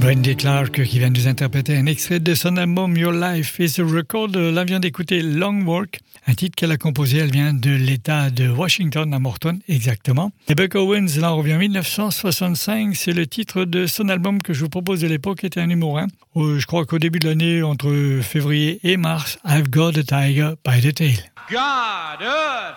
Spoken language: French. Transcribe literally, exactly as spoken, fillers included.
Wendy Clark qui vient de nous interpréter un extrait de son album Your Life is a Record. Là, vient d'écouter Long Walk, un titre qu'elle a composé. Elle vient de l'État de Washington, à Morton, exactement. Et Buck Owens, là, on revient en dix-neuf cent soixante-cinq. C'est le titre de son album que je vous propose de l'époque, qui était un numéro un. Je crois qu'au début de l'année, entre février et mars, I've Got a Tiger by the Tail. Got a